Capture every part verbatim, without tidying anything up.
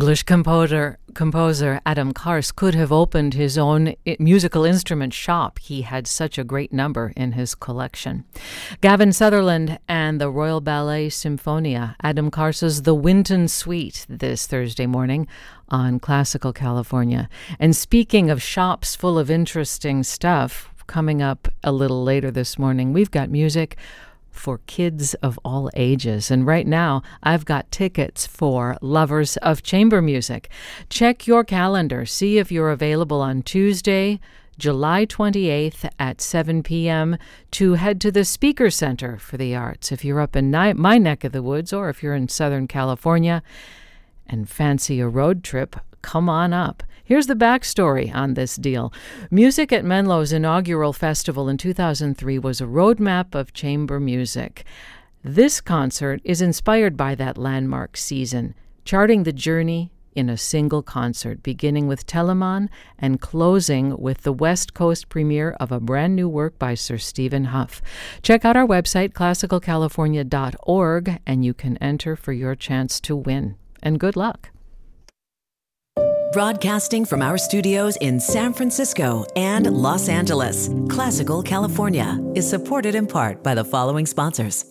English composer composer Adam Kars could have opened his own musical instrument shop. He had such a great number in his collection. Gavin Sutherland and the Royal Ballet Symphonia, Adam Kars's The Winton Suite this Thursday morning on Classical California. And speaking of shops full of interesting stuff, coming up a little later this morning, we've got music for kids of all ages. And right now, I've got tickets for lovers of chamber music. Check your calendar. See if you're available on Tuesday, July twenty-eighth at seven p.m. to head to the Speaker Center for the Arts. If you're up in ni- my neck of the woods, or if you're in Southern California and fancy a road trip, come on up. Here's the backstory on this deal. Music at Menlo's inaugural festival in two thousand three was a roadmap of chamber music. This concert is inspired by that landmark season, charting the journey in a single concert, beginning with Telemann and closing with the West Coast premiere of a brand new work by Sir Stephen Hough. Check out our website, classical california dot org, and you can enter for your chance to win. And good luck. Broadcasting from our studios in San Francisco and Los Angeles, Classical California is supported in part by the following sponsors.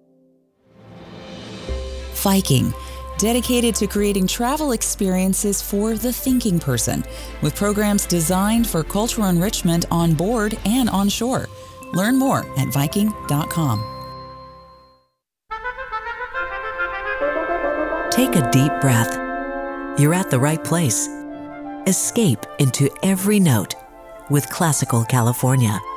Viking, dedicated to creating travel experiences for the thinking person, with programs designed for cultural enrichment on board and on shore. Learn more at viking dot com. Take a deep breath. You're at the right place. Escape into every note with Classical California.